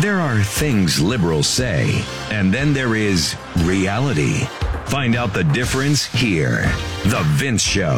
There are things liberals say, and then there is reality. Find out the difference here. The Vince Show.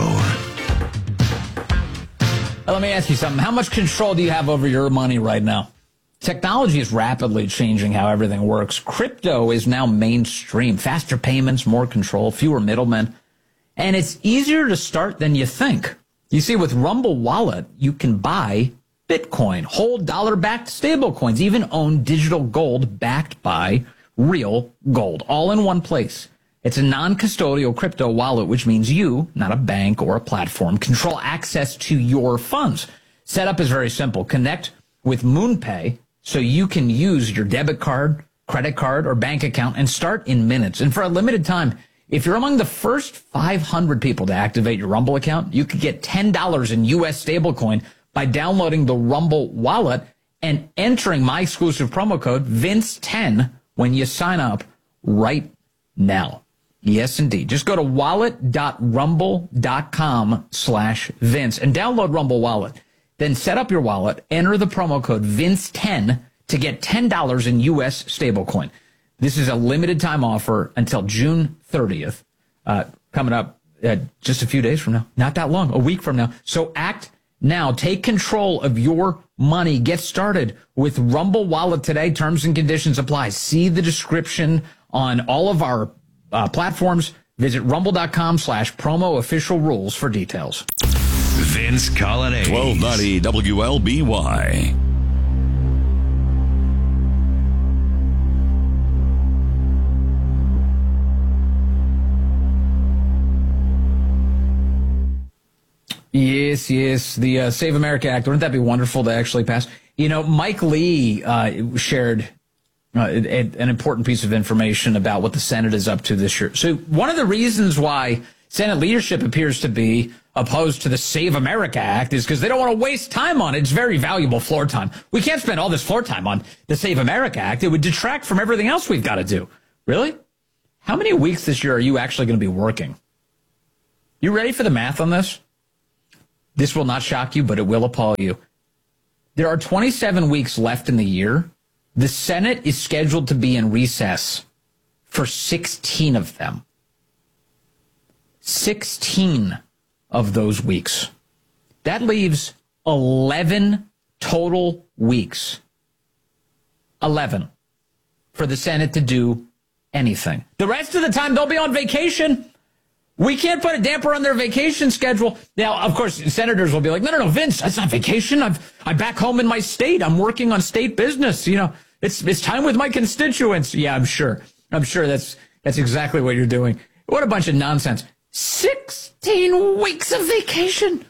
Let me ask you something. How much control do you have over your money right now? Technology is rapidly changing how everything works. Crypto is now mainstream. Faster payments, more control, fewer middlemen. And it's easier to start than you think. You see, with Rumble Wallet, you can buy Bitcoin, hold dollar-backed stablecoins, even own digital gold backed by real gold, all in one place. It's a non-custodial crypto wallet, which means you, not a bank or a platform, control access to your funds. Setup is very simple. Connect with MoonPay so you can use your debit card, credit card, or bank account and start in minutes. And for a limited time, if you're among the first 500 people to activate your Rumble account, you could get $10 in U.S. stablecoin by downloading the Rumble wallet and entering my exclusive promo code VINCE10 when you sign up right now. Yes, indeed. Just go to wallet.rumble.com/Vince and download Rumble Wallet. Then set up your wallet, enter the promo code VINCE10 to get $10 in U.S. stablecoin. This is a limited time offer until June 30th, coming up just a few days from now. Not that long, a week from now. So act now. Take control of your money. Get started with Rumble Wallet today. Terms and conditions apply. See the description on all of our platforms. Visit rumble.com/promo official rules for details. Vince Colonnade. 1290 WLBY. Yes. The Save America Act. Wouldn't that be wonderful to actually pass? You know, Mike Lee shared an important piece of information about what the Senate is up to this year. So one of the reasons why Senate leadership appears to be opposed to the Save America Act is because they don't want to waste time on it. It's very valuable floor time. We can't spend all this floor time on the Save America Act. It would detract from everything else we've got to do. Really? How many weeks this year are you actually going to be working? You ready for the math on this? This will not shock you, but it will appall you. There are 27 weeks left in the year. The Senate is scheduled to be in recess for 16 of them. 16 of those weeks. That leaves 11 total weeks. 11 for the Senate to do anything. The rest of the time, they'll be on vacation. We can't put a damper on their vacation schedule. Now, of course, senators will be like, no, Vince, that's not vacation. I'm back home in my state. I'm working on state business. You know, it's time with my constituents. Yeah, I'm sure that's exactly what you're doing. What a bunch of nonsense. 16 weeks of vacation.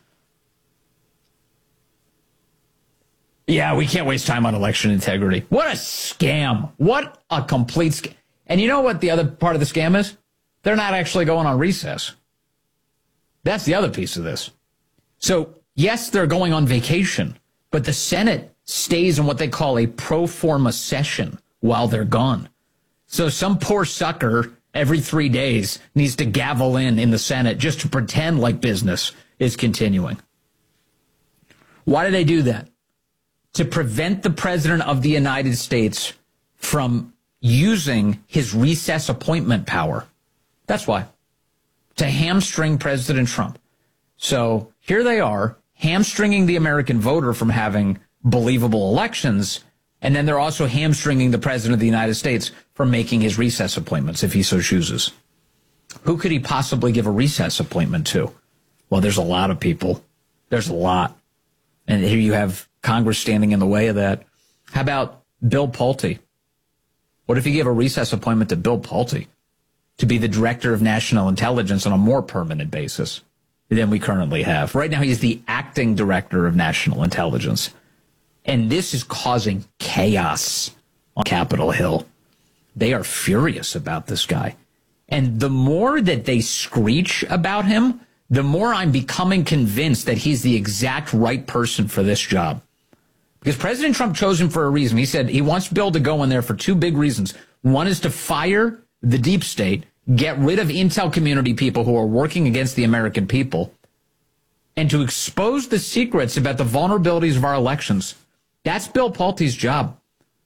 Yeah, we can't waste time on election integrity. What a scam. What a complete scam. And you know what the other part of the scam is? They're not actually going on recess. That's the other piece of this. So, yes, they're going on vacation, but the Senate stays in what they call a pro forma session while they're gone. So some poor sucker every 3 days needs to gavel in the Senate just to pretend like business is continuing. Why do they do that? To prevent the President of the United States from using his recess appointment power. That's why. To hamstring President Trump. So here they are, hamstringing the American voter from having believable elections, and then they're also hamstringing the President of the United States from making his recess appointments if he so chooses. Who could he possibly give a recess appointment to? Well, there's a lot of people. There's a lot. And here you have Congress standing in the way of that. How about Bill Pulte? What if you give a recess appointment to Bill Pulte to be the director of national intelligence on a more permanent basis than we currently have? Right now, he's the acting director of national intelligence. And this is causing chaos on Capitol Hill. They are furious about this guy. And the more that they screech about him, the more I'm becoming convinced that he's the exact right person for this job. Because President Trump chose him for a reason. He said he wants Bill to go in there for two big reasons. One is to fire the deep state, get rid of intel community people who are working against the American people, and to expose the secrets about the vulnerabilities of our elections. That's Bill Pulte's job.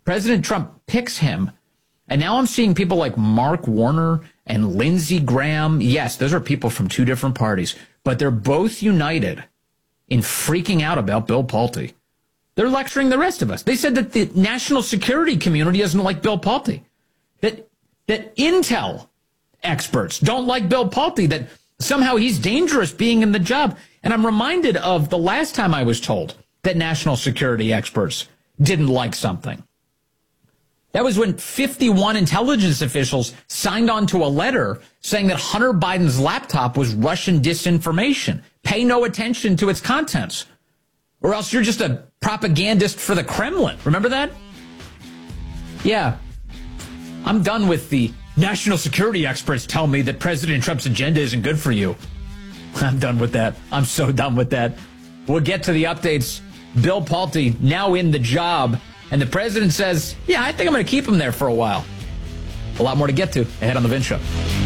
President Trump picks him. And now I'm seeing people like Mark Warner and Lindsey Graham. Yes, those are people from two different parties, but they're both united in freaking out about Bill Pulte. They're lecturing the rest of us. They said that the national security community doesn't like Bill Pulte, that Intel experts don't like Bill Pulte, that somehow he's dangerous being in the job. And I'm reminded of the last time I was told that national security experts didn't like something. That was when 51 intelligence officials signed on to a letter saying that Hunter Biden's laptop was Russian disinformation. Pay no attention to its contents, or else you're just a propagandist for the Kremlin. Remember that? Yeah. I'm done with the national security experts tell me that President Trump's agenda isn't good for you. I'm done with that. I'm so done with that. We'll get to the updates. Bill Pulte now in the job. And the president says, yeah, I think I'm going to keep him there for a while. A lot more to get to ahead on The Vince Show.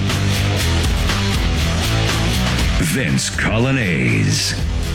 Vince Colonnese.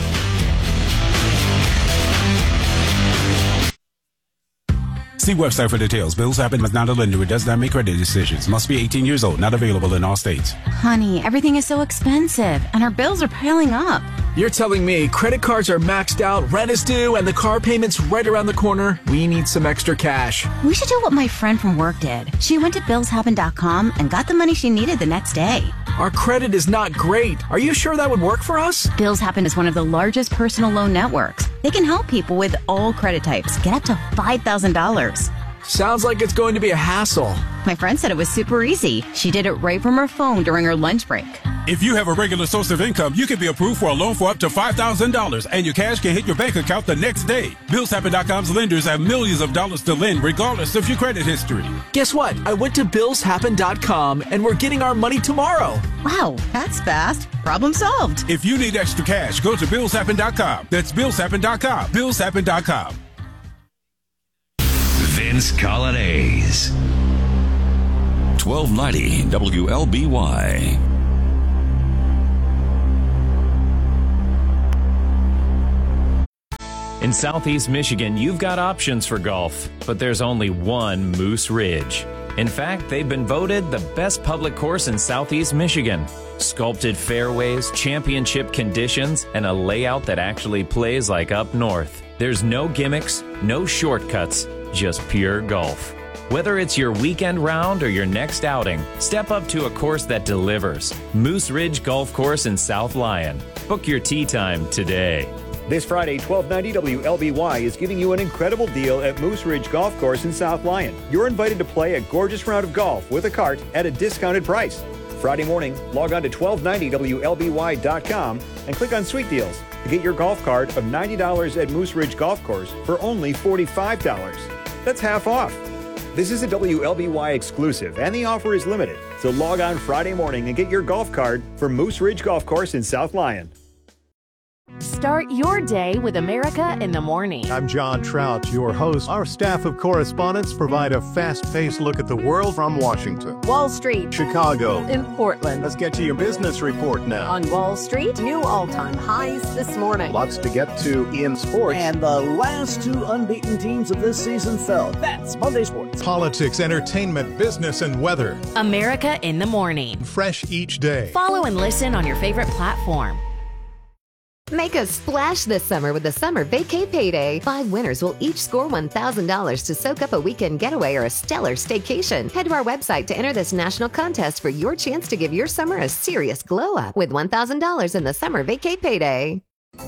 See website for details. Bills Happen is not a lender. It does not make credit decisions. Must be 18 years old. Not available in all states. Honey, everything is so expensive, and our bills are piling up. You're telling me credit cards are maxed out, rent is due, and the car payment's right around the corner? We need some extra cash. We should do what my friend from work did. She went to billshappen.com and got the money she needed the next day. Our credit is not great. Are you sure that would work for us? Bills Happen is one of the largest personal loan networks. They can help people with all credit types get up to $5,000. Sounds like it's going to be a hassle. My friend said it was super easy. She did it right from her phone during her lunch break. If you have a regular source of income, you can be approved for a loan for up to $5,000, and your cash can hit your bank account the next day. BillsHappen.com's lenders have millions of dollars to lend, regardless of your credit history. Guess what? I went to BillsHappen.com, and we're getting our money tomorrow. Wow, that's fast. Problem solved. If you need extra cash, go to BillsHappen.com. That's BillsHappen.com. BillsHappen.com. Vince Colonnese. 1290 WLBY. In Southeast Michigan, you've got options for golf, but there's only one Moose Ridge. In fact, they've been voted the best public course in Southeast Michigan. Sculpted fairways, championship conditions, and a layout that actually plays like up north. There's no gimmicks, no shortcuts, just pure golf. Whether it's your weekend round or your next outing, step up to a course that delivers. Moose Ridge Golf Course in South Lyon. Book your tee time today. This Friday, 1290 WLBY is giving you an incredible deal at Moose Ridge Golf Course in South Lyon. You're invited to play a gorgeous round of golf with a cart at a discounted price. Friday morning, log on to 1290WLBY.com and click on Sweet Deals to get your golf cart of $90 at Moose Ridge Golf Course for only $45. That's half off. This is a WLBY exclusive, and the offer is limited. So log on Friday morning and get your golf cart for Moose Ridge Golf Course in South Lyon. Start your day with America in the Morning. I'm John Trout, your host. Our staff of correspondents provide a fast-paced look at the world from Washington, Wall Street, Chicago, and Portland. Let's get to your business report now. On Wall Street, new all-time highs this morning. Lots to get to in sports. And the last two unbeaten teams of this season fell. That's Monday Sports. Politics, entertainment, business, and weather. America in the Morning. Fresh each day. Follow and listen on your favorite platform. Make a splash this summer with the Summer Vacay Payday. 5 winners will each score $1,000 to soak up a weekend getaway or a stellar staycation. Head to our website to enter this national contest for your chance to give your summer a serious glow up with $1,000 in the Summer Vacay Payday.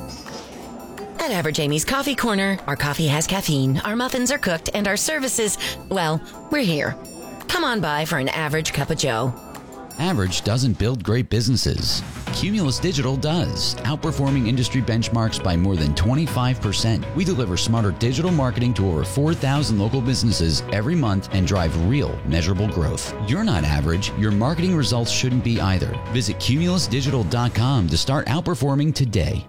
At Average Amy's Coffee Corner, our coffee has caffeine, our muffins are cooked, and our services, well, we're here. Come on by for an average cup of joe. Average doesn't build great businesses. Cumulus Digital does, outperforming industry benchmarks by more than 25%. We deliver smarter digital marketing to over 4,000 local businesses every month and drive real, measurable growth. You're not average. Your marketing results shouldn't be either. Visit cumulusdigital.com to start outperforming today.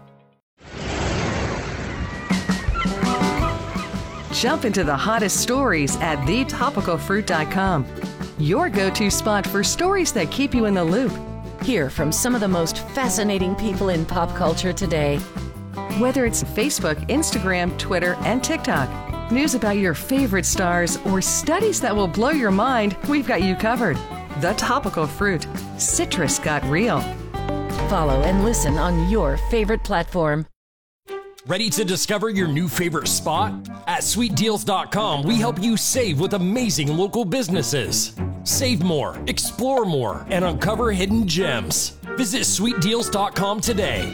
Jump into the hottest stories at thetopicalfruit.com. Your go-to spot for stories that keep you in the loop. Hear from some of the most fascinating people in pop culture today. Whether it's Facebook, Instagram, Twitter, and TikTok. News about your favorite stars or studies that will blow your mind, we've got you covered. The Topical Fruit. Citrus got real. Follow and listen on your favorite platform. Ready to discover your new favorite spot? At sweetdeals.com, we help you save with amazing local businesses. Save more, explore more, and uncover hidden gems. Visit sweetdeals.com today.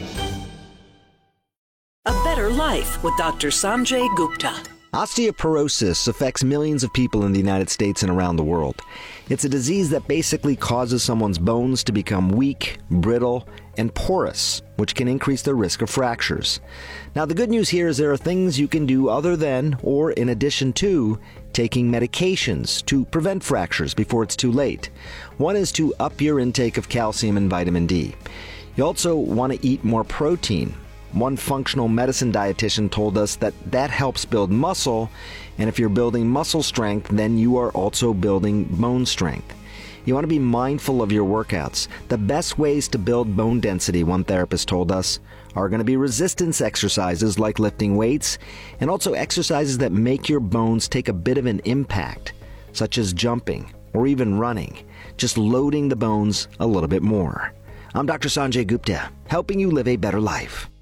A better life with Dr. Sanjay Gupta. Osteoporosis affects millions of people in the United States and around the world. It's a disease that basically causes someone's bones to become weak, brittle, and porous, which can increase their risk of fractures. Now, the good news here is there are things you can do other than, or in addition to, taking medications to prevent fractures before it's too late. One is to up your intake of calcium and vitamin D. You also want to eat more protein. One functional medicine dietitian told us that helps build muscle, and if you're building muscle strength, then you are also building bone strength. You want to be mindful of your workouts. The best ways to build bone density, one therapist told us, are going to be resistance exercises like lifting weights, and also exercises that make your bones take a bit of an impact, such as jumping or even running, just loading the bones a little bit more. I'm Dr. Sanjay Gupta, helping you live a better life.